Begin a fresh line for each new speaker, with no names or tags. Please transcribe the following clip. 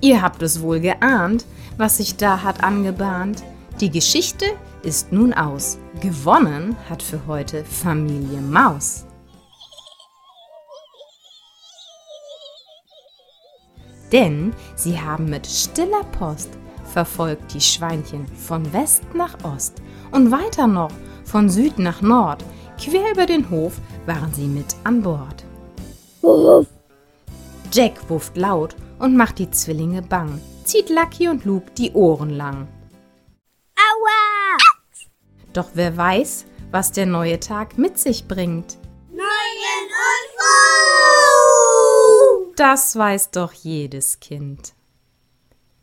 Ihr habt es wohl geahnt, was sich da hat angebahnt. Die Geschichte ist nun aus. Gewonnen hat für heute Familie Maus. Denn sie haben mit stiller Post verfolgt die Schweinchen von West nach Ost und weiter noch von Süd nach Nord. Quer über den Hof waren sie mit an Bord. Jack wufft laut und macht die Zwillinge bang, zieht Lucky und Luke die Ohren lang.
Aua!
Doch wer weiß, was der neue Tag mit sich bringt?
Neuen Unfug!
Das weiß doch jedes Kind.